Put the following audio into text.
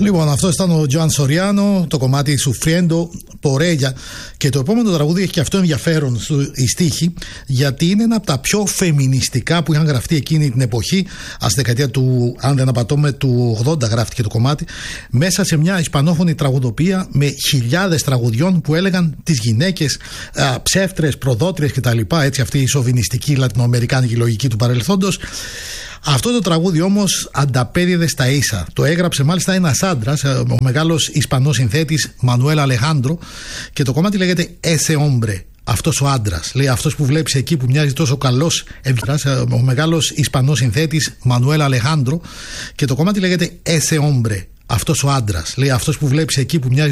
Λοιπόν, αυτό ήταν ο Τζοάν Σοριάνο, το κομμάτι Sufriendo por ella. Και το επόμενο τραγούδι έχει και αυτό ενδιαφέρον η στίχη, γιατί είναι ένα από τα πιο φεμινιστικά που είχαν γραφτεί εκείνη την εποχή. Στη δεκαετία του, αν δεν απατώμε, του 80 γράφτηκε το κομμάτι, μέσα σε μια ισπανόφωνη τραγουδοπία με χιλιάδες τραγουδιών που έλεγαν τις γυναίκες ψεύτρες, προδότριες κτλ. Έτσι, αυτή η σοβινιστική λατινοαμερικάνικη λογική του παρελθόντος. Αυτό το τραγούδι όμως ανταπέδιδε στα ίσα. Το έγραψε μάλιστα ένας άντρας, ο μεγάλος Ισπανός συνθέτης Μανουέλ Αλεχάνδρο, και το κομμάτι λέγεται Ese hombre. Αυτός ο άντρας, λέει, αυτός που βλέπεις εκεί που μοιάζει τόσο καλός, ο μεγάλος Ισπανός συνθέτης Μανουέλ Αλεχάνδρο, και το κομμάτι λέγεται Ese hombre. Αυτός ο άντρας, λέει, αυτός που βλέπεις εκεί που μοιάζει